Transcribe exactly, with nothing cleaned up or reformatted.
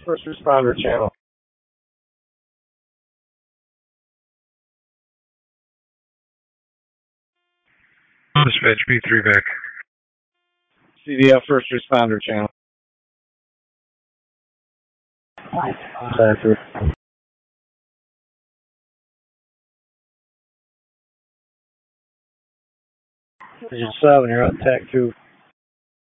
First responder channel. Dispatch B three back. C D F first responder channel. Division seven, you're on T A C two.